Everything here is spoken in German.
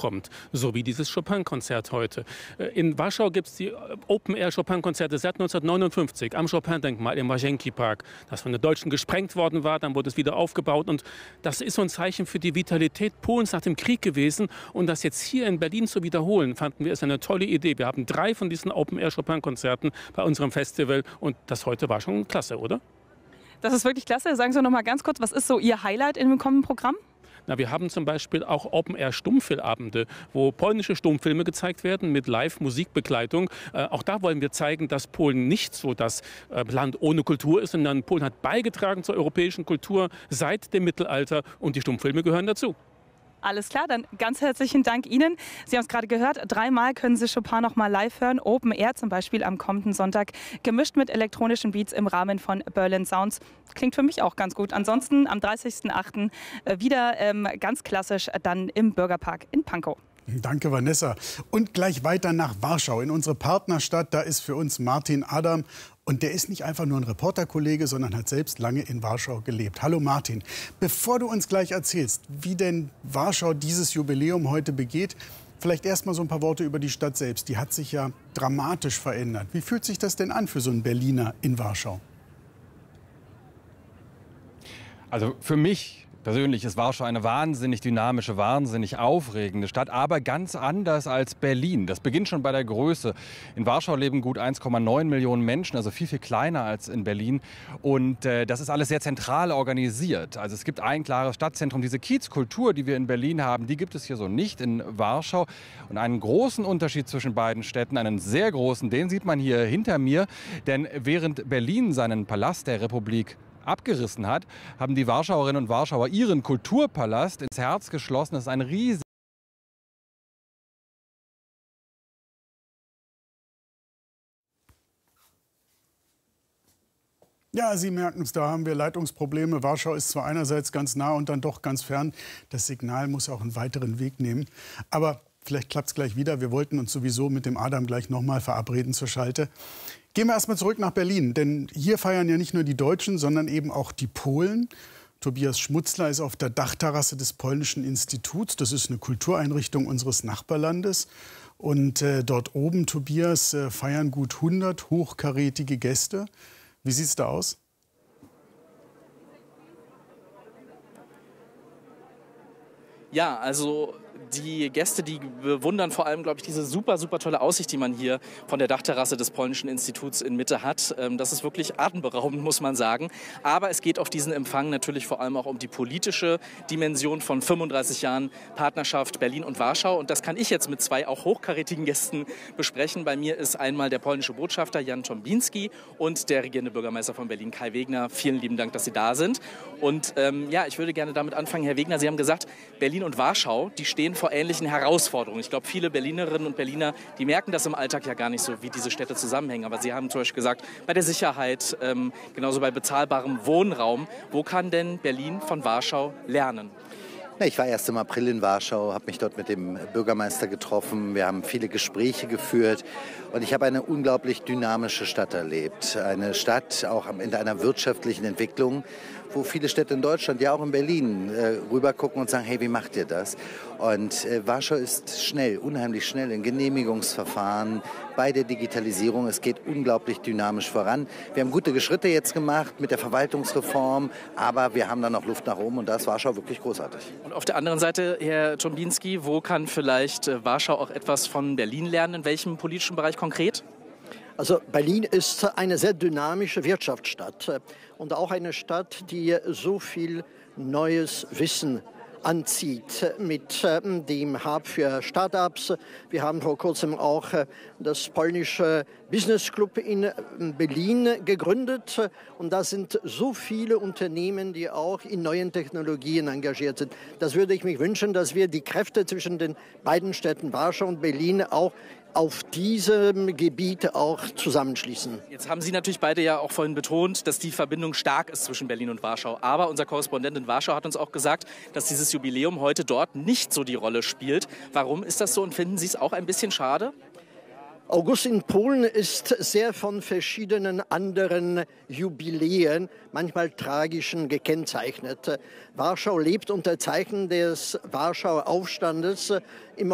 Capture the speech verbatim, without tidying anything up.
kommt, so wie dieses Chopin-Konzert heute. In Warschau gibt es die Open-Air-Chopin-Konzerte seit neunzehnhundertneunundfünfzig am Chopin-Denkmal im Łazienki-Park, das von den Deutschen gesprengt worden war, dann wurde es wieder aufgebaut. Und das ist so ein Zeichen für die Vitalität Polens nach dem Krieg gewesen. Und das jetzt hier in Berlin zu wiederholen, fanden wir, ist eine tolle Idee. Wir haben drei von diesen Open-Air-Chopin-Konzerten bei unserem Festival und das heute war schon klasse, oder? Das ist wirklich klasse. Sagen Sie noch mal ganz kurz, was ist so Ihr Highlight in dem kommenden Programm? Na, wir haben zum Beispiel auch Open-Air-Stummfilmabende, wo polnische Stummfilme gezeigt werden mit Live-Musikbegleitung. Äh, auch da wollen wir zeigen, dass Polen nicht so das äh, Land ohne Kultur ist, sondern Polen hat beigetragen zur europäischen Kultur seit dem Mittelalter und die Stummfilme gehören dazu. Alles klar, dann ganz herzlichen Dank Ihnen. Sie haben es gerade gehört, dreimal können Sie Chopin noch mal live hören. Open Air zum Beispiel am kommenden Sonntag, gemischt mit elektronischen Beats im Rahmen von Berlin Sounds. Klingt für mich auch ganz gut. Ansonsten am dreißigsten achten wieder ähm, ganz klassisch dann im Bürgerpark in Pankow. Danke, Vanessa. Und gleich weiter nach Warschau, in unsere Partnerstadt. Da ist für uns Martin Adam. Und der ist nicht einfach nur ein Reporterkollege, sondern hat selbst lange in Warschau gelebt. Hallo Martin. Bevor du uns gleich erzählst, wie denn Warschau dieses Jubiläum heute begeht, vielleicht erst mal so ein paar Worte über die Stadt selbst. Die hat sich ja dramatisch verändert. Wie fühlt sich das denn an für so einen Berliner in Warschau? Also für mich persönlich ist Warschau eine wahnsinnig dynamische, wahnsinnig aufregende Stadt, aber ganz anders als Berlin. Das beginnt schon bei der Größe. In Warschau leben gut eins Komma neun Millionen Menschen, also viel, viel kleiner als in Berlin. Und äh, das ist alles sehr zentral organisiert. Also es gibt ein klares Stadtzentrum. Diese Kiezkultur, die wir in Berlin haben, die gibt es hier so nicht in Warschau. Und einen großen Unterschied zwischen beiden Städten, einen sehr großen, den sieht man hier hinter mir. Denn während Berlin seinen Palast der Republik abgerissen hat, haben die Warschauerinnen und Warschauer ihren Kulturpalast ins Herz geschlossen. Das ist ein riesiges Ja, Sie merken es, da haben wir Leitungsprobleme. Warschau ist zwar einerseits ganz nah und dann doch ganz fern. Das Signal muss auch einen weiteren Weg nehmen. Aber vielleicht klappt es gleich wieder. Wir wollten uns sowieso mit dem Adam gleich noch mal verabreden zur Schalte. Gehen wir erst mal zurück nach Berlin, denn hier feiern ja nicht nur die Deutschen, sondern eben auch die Polen. Tobias Schmutzler ist auf der Dachterrasse des Polnischen Instituts. Das ist eine Kultureinrichtung unseres Nachbarlandes. Und äh, dort oben, Tobias, äh, feiern gut hundert hochkarätige Gäste. Wie sieht es da aus? Ja, also die Gäste, die bewundern vor allem, glaube ich, diese super, super tolle Aussicht, die man hier von der Dachterrasse des Polnischen Instituts in Mitte hat. Das ist wirklich atemberaubend, muss man sagen. Aber es geht auf diesen Empfang natürlich vor allem auch um die politische Dimension von fünfunddreißig Jahren Partnerschaft Berlin und Warschau. Und das kann ich jetzt mit zwei auch hochkarätigen Gästen besprechen. Bei mir ist einmal der polnische Botschafter Jan Trąbiński und der regierende Bürgermeister von Berlin, Kai Wegner. Vielen lieben Dank, dass Sie da sind. Und ähm, ja, ich würde gerne damit anfangen, Herr Wegner, Sie haben gesagt, Berlin und Warschau, die stehen vor ähnlichen Herausforderungen. Ich glaube, viele Berlinerinnen und Berliner, die merken das im Alltag ja gar nicht so, wie diese Städte zusammenhängen. Aber Sie haben zum Beispiel gesagt, bei der Sicherheit, ähm, genauso bei bezahlbarem Wohnraum. Wo kann denn Berlin von Warschau lernen? Ich war erst im April in Warschau, habe mich dort mit dem Bürgermeister getroffen. Wir haben viele Gespräche geführt und ich habe eine unglaublich dynamische Stadt erlebt. Eine Stadt auch in einer wirtschaftlichen Entwicklung, wo viele Städte in Deutschland, ja auch in Berlin, äh, rübergucken und sagen, hey, wie macht ihr das? Und äh, Warschau ist schnell, unheimlich schnell in Genehmigungsverfahren, bei der Digitalisierung. Es geht unglaublich dynamisch voran. Wir haben gute Schritte jetzt gemacht mit der Verwaltungsreform, aber wir haben da noch Luft nach oben und da ist Warschau wirklich großartig. Und auf der anderen Seite, Herr Trąbiński, wo kann vielleicht äh, Warschau auch etwas von Berlin lernen? In welchem politischen Bereich konkret? Also Berlin ist eine sehr dynamische Wirtschaftsstadt und auch eine Stadt, die so viel neues Wissen anzieht mit dem Hub für Start-ups. Wir haben vor kurzem auch das polnische Business Club in Berlin gegründet. Und da sind so viele Unternehmen, die auch in neuen Technologien engagiert sind. Das würde ich mir wünschen, dass wir die Kräfte zwischen den beiden Städten Warschau und Berlin auch auf diesem Gebiet auch zusammenschließen. Jetzt haben Sie natürlich beide ja auch vorhin betont, dass die Verbindung stark ist zwischen Berlin und Warschau. Aber unser Korrespondent in Warschau hat uns auch gesagt, dass dieses Jubiläum heute dort nicht so die Rolle spielt. Warum ist das so und finden Sie es auch ein bisschen schade? August in Polen ist sehr von verschiedenen anderen Jubiläen, manchmal tragischen, gekennzeichnet. Warschau lebt unter Zeichen des Warschauer Aufstandes. Im